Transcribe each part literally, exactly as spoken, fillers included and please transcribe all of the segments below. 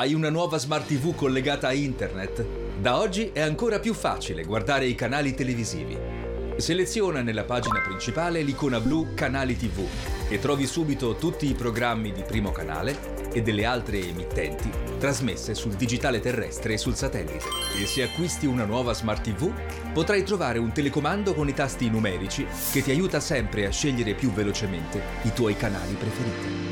Hai una nuova Smart ti vu collegata a internet? Da oggi è ancora più facile guardare i canali televisivi. Seleziona nella pagina principale l'icona blu Canali ti vu e trovi subito tutti i programmi di Primo Canale e delle altre emittenti trasmesse sul digitale terrestre e sul satellite. E se acquisti una nuova Smart ti vu, potrai trovare un telecomando con i tasti numerici che ti aiuta sempre a scegliere più velocemente i tuoi canali preferiti.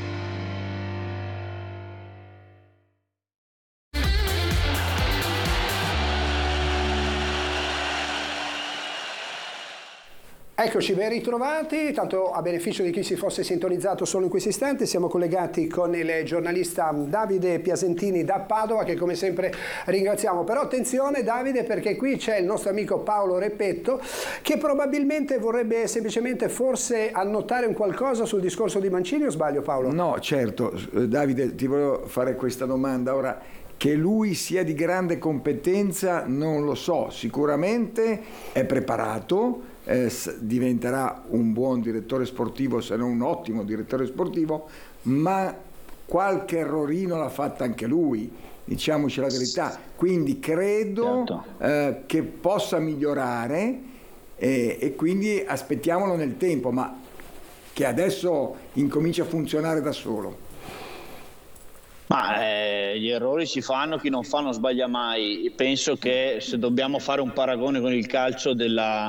Eccoci, ben ritrovati. Tanto a beneficio di chi si fosse sintonizzato solo in questo istante, siamo collegati con il giornalista Davide Piasentini da Padova, che come sempre ringraziamo. Però attenzione Davide, perché qui c'è il nostro amico Paolo Repetto, che probabilmente vorrebbe semplicemente forse annotare un qualcosa sul discorso di Mancini, o sbaglio Paolo? No, certo. Davide, ti volevo fare questa domanda. Ora, che lui sia di grande competenza non lo so, sicuramente è preparato, Eh, diventerà un buon direttore sportivo, se non un ottimo direttore sportivo, ma qualche errorino l'ha fatta anche lui, diciamoci la verità, quindi credo certo. eh, che possa migliorare eh, e quindi aspettiamolo nel tempo, ma che adesso incomincia a funzionare da solo. Ma eh, gli errori si fanno, chi non fa non sbaglia mai. Penso che se dobbiamo fare un paragone con il calcio della,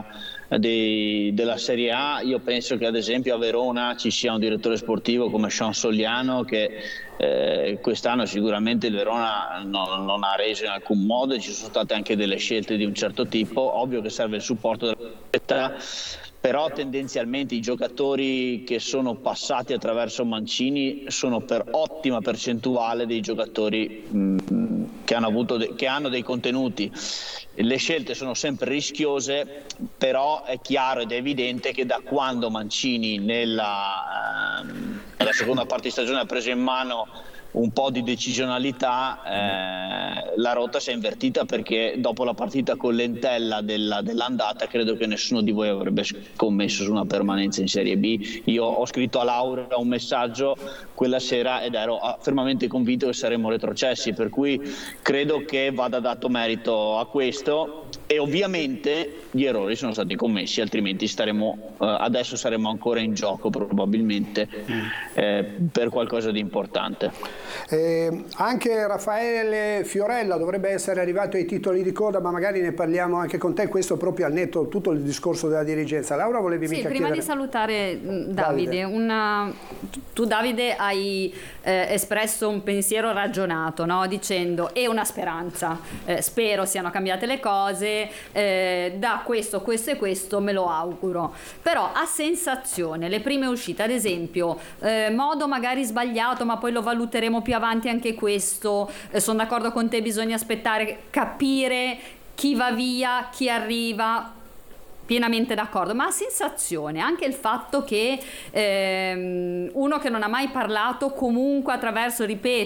dei, della Serie A, io penso che ad esempio a Verona ci sia un direttore sportivo come Sean Soliano che eh, quest'anno sicuramente il Verona non, non ha reso in alcun modo, e ci sono state anche delle scelte di un certo tipo. Ovvio che serve il supporto della società, però tendenzialmente i giocatori che sono passati attraverso Mancini sono per ottima percentuale dei giocatori mh, che hanno avuto de- che hanno dei contenuti. Le scelte sono sempre rischiose, però è chiaro ed è evidente che da quando Mancini nella, ehm, nella seconda parte di stagione ha preso in mano un po' di decisionalità, eh, la rotta si è invertita, perché dopo la partita con l'Entella della, dell'andata credo che nessuno di voi avrebbe scommesso su una permanenza in Serie B. Io ho scritto a Laura un messaggio quella sera ed ero fermamente convinto che saremmo retrocessi, per cui credo che vada dato merito a questo, e ovviamente gli errori sono stati commessi, altrimenti staremo eh, adesso saremmo ancora in gioco probabilmente eh, per qualcosa di importante. Eh, anche Raffaele Fiorella dovrebbe essere arrivato ai titoli di coda, ma magari ne parliamo anche con te, questo proprio al netto tutto il discorso della dirigenza. Laura, volevi sì, mica prima chiedere... di salutare Davide, Davide. Una... tu Davide hai eh, espresso un pensiero ragionato, no? Dicendo è una speranza, eh, spero siano cambiate le cose, eh, da questo, questo e questo me lo auguro, però a sensazione le prime uscite, ad esempio eh, modo magari sbagliato, ma poi lo valuteremo più avanti anche questo, eh, sono d'accordo con te, bisogna aspettare, capire chi va via, chi arriva, pienamente d'accordo, ma a sensazione anche il fatto che ehm, uno che non ha mai parlato comunque attraverso, ripeto,